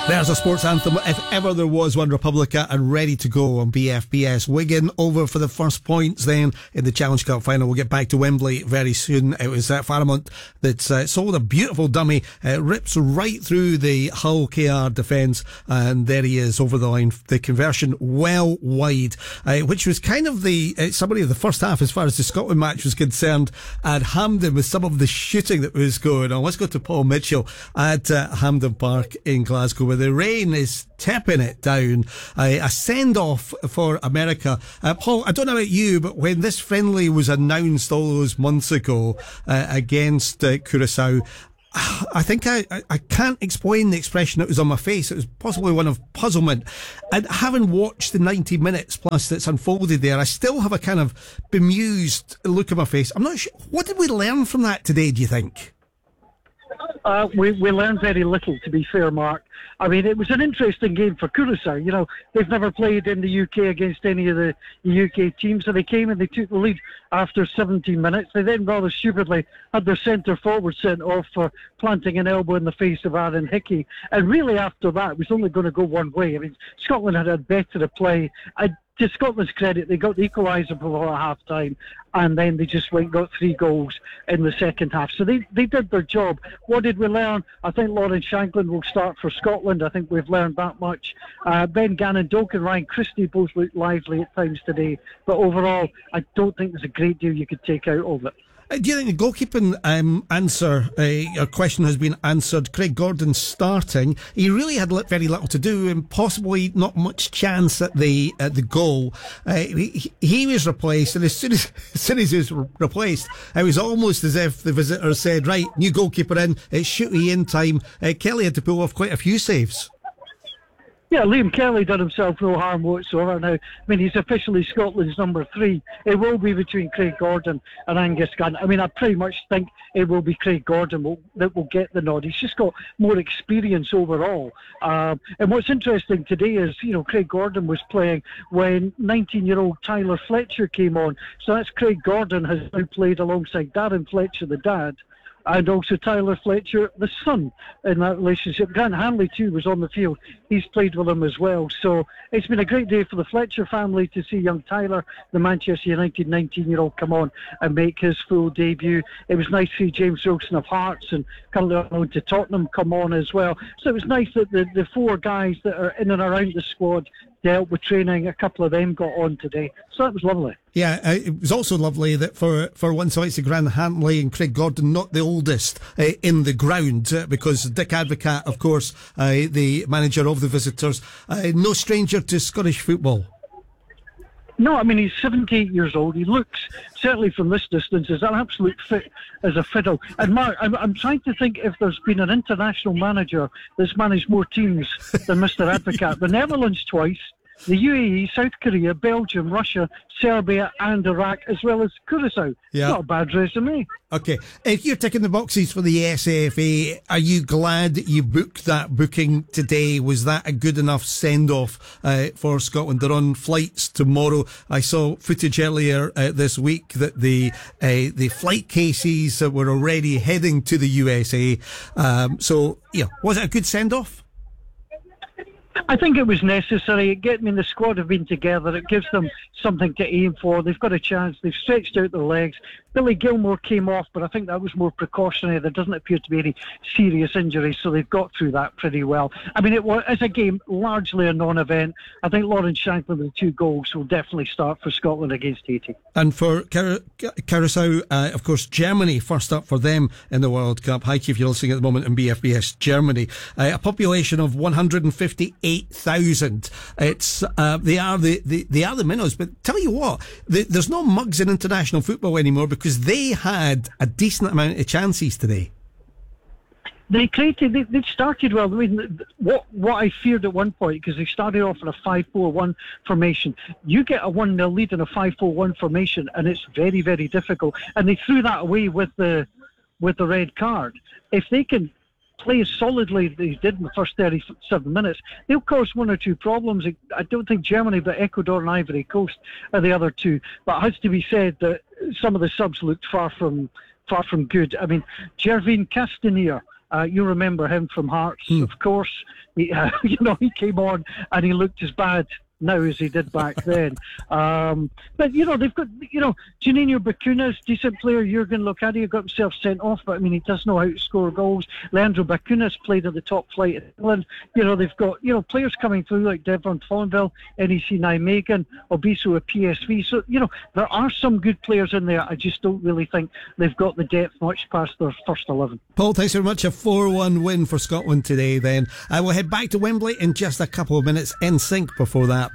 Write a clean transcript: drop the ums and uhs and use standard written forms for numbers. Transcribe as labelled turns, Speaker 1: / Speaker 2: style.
Speaker 1: There's a sports anthem, if ever there was one. Republica and ready to go on BFBS. Wigan over for the first points then in the Challenge Cup final. We'll get back to Wembley very soon. It was Fairmont that sold a beautiful dummy. Rips right through the Hull KR defence, and there he is over the line. The conversion well wide, which was kind of the summary of the first half as far as the Scotland match was concerned at Hampden, with some of the shooting that was going on. Let's go to Paul Mitchell at Hampden Park in Glasgow, where the rain is tipping it down. A send-off for America. Paul, I don't know about you, but when this friendly was announced all those months ago against Curacao, I think I can't explain the expression that was on my face. It was possibly one of puzzlement. And having watched the 90 minutes plus that's unfolded there, I still have a kind of bemused look on my face. I'm not sure. What did we learn from that today, do you think?
Speaker 2: We learned very little, to be fair, Mark. I mean, it was an interesting game for Curacao. You know, they've never played in the UK against any of the UK teams, so they came and they took the lead after 17 minutes. They then rather stupidly had their centre forward sent off for planting an elbow in the face of Aaron Hickey. And really after that, it was only going to go one way. I mean, Scotland had better to play. To Scotland's credit, they got the equaliser before half-time, and then they just got 3 goals in the second half. So they did their job. What did we learn? I think Lawrence Shankland will start for Scotland. I think we've learned that much. Ben Gannon-Doak and Ryan Christie both looked lively at times today. But overall, I don't think there's a great deal you could take out of it.
Speaker 1: Do you think the goalkeeping answer, or question has been answered? Craig Gordon starting. He really had very little to do, and possibly not much chance at the goal. He was replaced, and as soon as he was replaced, it was almost as if the visitors said, right, new goalkeeper in, it's shooty in time. Kelly had to pull off quite a few saves.
Speaker 2: Yeah, Liam Kelly did himself no harm whatsoever now. I mean, he's officially Scotland's number 3. It will be between Craig Gordon and Angus Gunn. I mean, I pretty much think it will be Craig Gordon that will get the nod. He's just got more experience overall. And what's interesting today is, you know, Craig Gordon was playing when 19-year-old Tyler Fletcher came on. So that's Craig Gordon has now played alongside Darren Fletcher, the dad, and also Tyler Fletcher, the son, in that relationship. Grant Hanley, too, was on the field. He's played with him as well. So it's been a great day for the Fletcher family to see young Tyler, the Manchester United 19-year-old, come on and make his full debut. It was nice to see James Wilson of Hearts and currently on to Tottenham come on as well. So it was nice that the 4 guys that are in and around the squad dealt with training. A couple of them got on today. So that was lovely.
Speaker 1: Yeah, it was also lovely that for one side, it's Grant Hanley and Craig Gordon, not the oldest in the ground, because Dick Advocat, of course, the manager of the visitors, no stranger to Scottish football.
Speaker 2: No, I mean, he's 78 years old. He looks, certainly from this distance, as an absolute fit as a fiddle. And Mark, I'm trying to think if there's been an international manager that's managed more teams than Mr. Advocat. The Netherlands twice, the UAE, South Korea, Belgium, Russia, Serbia and Iraq, as well as Curacao.
Speaker 1: Yeah.
Speaker 2: Not a bad resume.
Speaker 1: Okay, if you're ticking the boxes for the SAFA, are you glad that you booked that booking today? Was that a good enough send-off for Scotland? They're on flights tomorrow. I saw footage earlier this week that the flight cases were already heading to the USA. So, yeah, was it a good send-off?
Speaker 2: I think it was necessary. The squad have been together. It gives them something to aim for. They've got a chance. They've stretched out their legs. Billy Gilmore came off, but I think that was more precautionary. There doesn't appear to be any serious injuries, so they've got through that pretty well. I mean, it was, as a game, largely a non-event. I think Lawrence Shankland with the 2 goals will definitely start for Scotland against Haiti.
Speaker 1: And for Curacao, of course, Germany first up for them in the World Cup. Hi, if you're listening at the moment in BFBS, Germany. A population of 158,000. It's they are the minnows. But tell you what, there's no mugs in international football anymore, because they had a decent amount of chances today.
Speaker 2: They started well. I mean, what I feared at one point, because they started off in a 5-4-1 formation. You get a 1-0 lead in a 5-4-1 formation, and it's very, very difficult. And they threw that away with the red card. If they can play as solidly as they did in the first 37 minutes, they'll cause 1 or 2 problems. I don't think Germany, but Ecuador and Ivory Coast are the other 2. But it has to be said that some of the subs looked far from good. I mean, Gervin Castanier You remember him from Hearts, of course. He came on and he looked as bad now as he did back then. But, they've got, Juninho Bacunas, decent player. Jurgen Locadia got himself sent off, but, he does know how to score goals. Leandro Bacunas played at the top flight in England. They've got, players coming through like Devon Follenville, NEC Nijmegen, Obiso at PSV. So, there are some good players in there. I just don't really think they've got the depth much past their first 11.
Speaker 1: Paul, thanks very much. A 4-1 win for Scotland today then. We'll head back to Wembley in just a couple of minutes. NSYNC before that.